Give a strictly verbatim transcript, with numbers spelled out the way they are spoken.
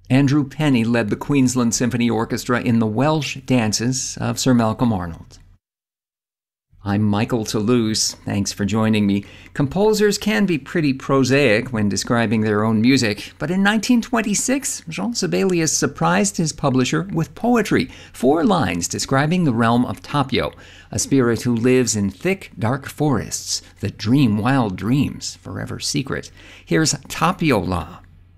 Andrew Penny led the Queensland Symphony Orchestra in the Welsh dances of Sir Malcolm Arnold. I'm Michael Toulouse. Thanks for joining me. Composers can be pretty prosaic when describing their own music, but in nineteen twenty-six, Jean Sibelius surprised his publisher with poetry, four lines describing the realm of Tapio, a spirit who lives in thick, dark forests that dream wild dreams, forever secret. Here's Tapiola.